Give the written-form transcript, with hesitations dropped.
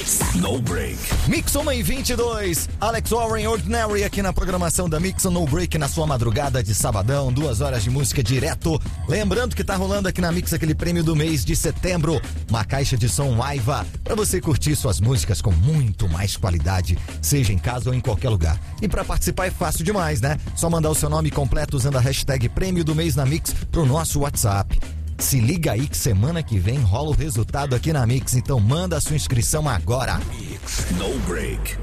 Mix No Break. Mix 1:22. Alex Warren, Ordinary aqui na programação da Mix No Break na sua madrugada de sabadão, 2 horas de música direto. Lembrando que tá rolando aqui na Mix aquele prêmio do mês de setembro, uma caixa de som Aiva para você curtir suas músicas com muito mais qualidade, seja em casa ou em qualquer lugar. E para participar é fácil demais, né? Só mandar o seu nome completo usando a hashtag prêmio do mês na Mix pro nosso WhatsApp. Se liga aí que semana que vem rola o resultado aqui na Mix, então manda a sua inscrição agora. Mix No Break.